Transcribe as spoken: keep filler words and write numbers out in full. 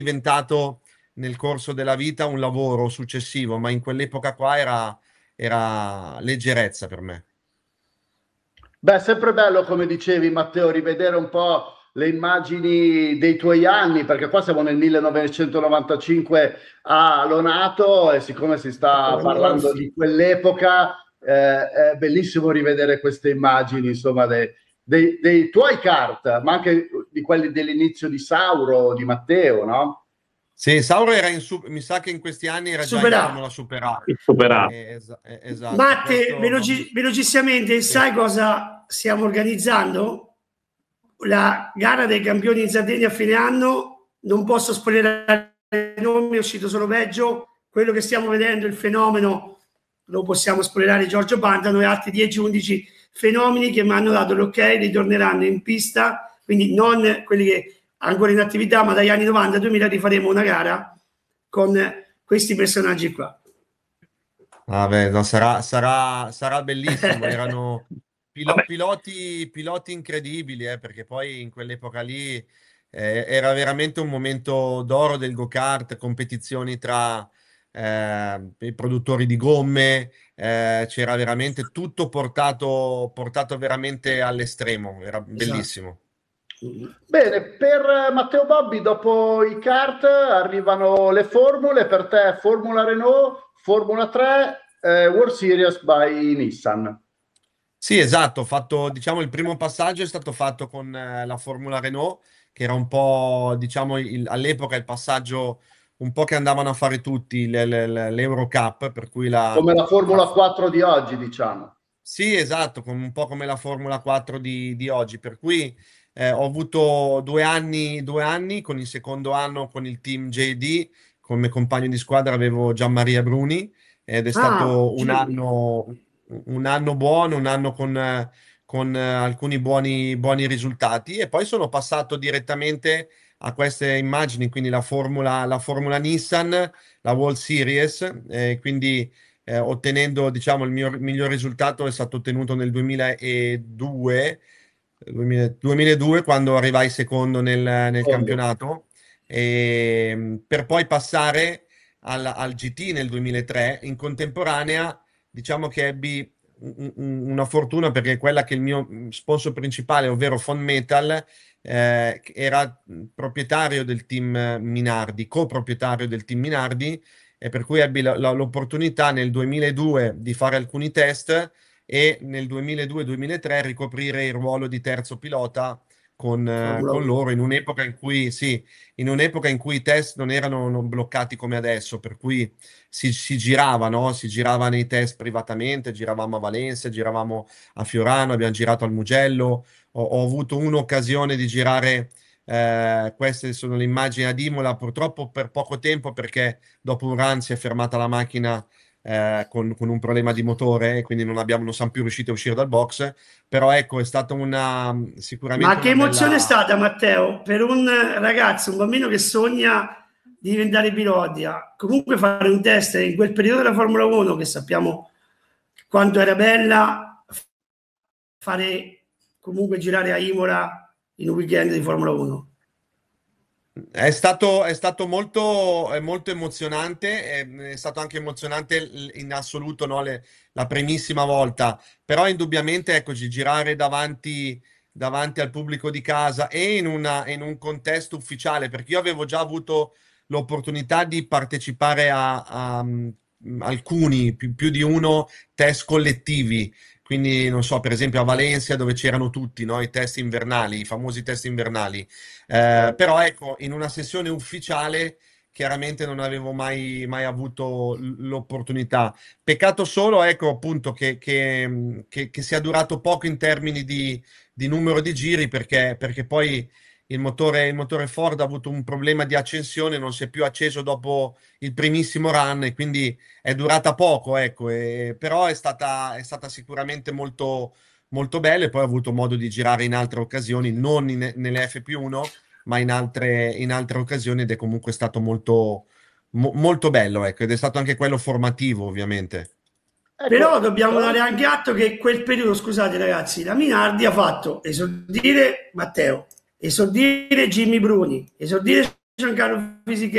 diventato nel corso della vita un lavoro successivo, ma in quell'epoca qua era, era leggerezza per me. Beh, è sempre bello, come dicevi Matteo, rivedere un po' le immagini dei tuoi anni, perché qua siamo nel millenovecentonovantacinque a Lonato e siccome si sta parlando di quell'epoca, eh, è bellissimo rivedere queste immagini, insomma, dei, dei, dei tuoi kart, ma anche di quelli dell'inizio di Sauro, di Matteo, no? Sì, Sauro era in su- mi sa che in questi anni era già in Superato. Formula Super A. Superato. Eh, esa- eh, esatto. Matte, Questo non- veloci- velocissimamente, sì. sai cosa stiamo organizzando? La gara dei campioni in Sardegna a fine anno, non posso spoilerare i nomi, è uscito solo peggio. Quello che stiamo vedendo, il fenomeno, lo possiamo spoilerare Giorgio Pantano e altri dieci undici fenomeni che mi hanno dato l'ok, ritorneranno in pista, quindi non quelli che ancora in attività, ma dagli anni novanta al duemila rifaremo una gara con questi personaggi qua. Vabbè, no, sarà, sarà, sarà bellissimo. Erano pilo- Vabbè. piloti, piloti incredibili, eh, perché poi in quell'epoca lì eh, era veramente un momento d'oro del go-kart, competizioni tra eh, i produttori di gomme, eh, c'era veramente tutto portato, portato veramente all'estremo, era bellissimo. Bene, per Matteo Bobbi, dopo i kart arrivano le formule, per te Formula Renault, Formula tre, eh, World Series by Nissan. Sì, esatto, ho fatto, diciamo, il primo passaggio è stato fatto con eh, la Formula Renault, che era un po', diciamo, il- all'epoca il passaggio un po' che andavano a fare tutti, l- l- l'Eurocup, per cui la, Come la la- Formula quattro di oggi, diciamo. Sì, esatto, com- un po' come la Formula quattro di, di oggi, per cui eh, ho avuto due anni, due anni, con il secondo anno con il team J D, come compagno di squadra avevo Gianmaria Bruni, ed è Ah, stato un anno, un anno buono, un anno con, eh, con, eh, alcuni buoni, buoni risultati, e poi sono passato direttamente a queste immagini, quindi la Formula, la Formula Nissan, la World Series, eh, quindi eh, ottenendo, diciamo, il mio miglior risultato è stato ottenuto nel duemiladue, duemila duemiladue, quando arrivai secondo nel, nel campionato, e, per poi passare al, al G T nel duemilatré. In contemporanea, diciamo che ebbi un- un- una fortuna, perché quella che il mio sponsor principale, ovvero Fond Metal, eh, era proprietario del team Minardi, coproprietario del team Minardi, e per cui ebbi la- la- l'opportunità nel duemiladue di fare alcuni test, e nel duemiladue-duemilatré ricoprire il ruolo di terzo pilota con, eh, Formula con uno. loro in un'epoca in cui, sì, in un'epoca in cui i test non erano non bloccati come adesso, per cui si, si girava, no? Si girava nei test privatamente, giravamo a Valencia, giravamo a Fiorano, abbiamo girato al Mugello, ho, ho avuto un'occasione di girare, eh, queste sono le immagini ad Imola, purtroppo per poco tempo, perché dopo un run si è fermata la macchina eh, con, con un problema di motore, e quindi non abbiamo, non siamo più riusciti a uscire dal box. Però ecco, è stata una, Ma sicuramente che una emozione è bella... stata, Matteo, per un ragazzo, un bambino che sogna di diventare pilota, comunque fare un test in quel periodo della Formula uno, che sappiamo quanto era bella, fare comunque girare a Imola in un weekend di Formula uno. È stato, è stato molto, è molto emozionante, è, è stato anche emozionante l- in assoluto, no, le- la primissima volta, però indubbiamente, eccoci, girare davanti, davanti al pubblico di casa e in, una- in un contesto ufficiale, perché io avevo già avuto l'opportunità di partecipare a, a, mm, alcuni, più, più di uno, test collettivi. Quindi, non so, per esempio a Valencia, dove c'erano tutti, no, i test invernali, i famosi test invernali. Eh, però ecco, in una sessione ufficiale chiaramente non avevo mai, mai avuto l- l'opportunità. Peccato solo, ecco, appunto, che, che- che- che sia durato poco in termini di, di numero di giri, perché, perché poi il motore, il motore Ford ha avuto un problema di accensione, non si è più acceso dopo il primissimo run, e quindi è durata poco, ecco, e- però è stata, è stata sicuramente molto molto bello, e poi ho avuto modo di girare in altre occasioni, non in- nelle F P uno, ma in altre, in altre occasioni, ed è comunque stato molto, mo- molto bello, ecco, ed è stato anche quello formativo, ovviamente. Però Ecco, dobbiamo tra dare l'altro- anche atto che quel periodo, scusate ragazzi, la Minardi ha fatto esordire Matteo, esordire Jimmy Bruni, esordire Giancarlo Fisichella.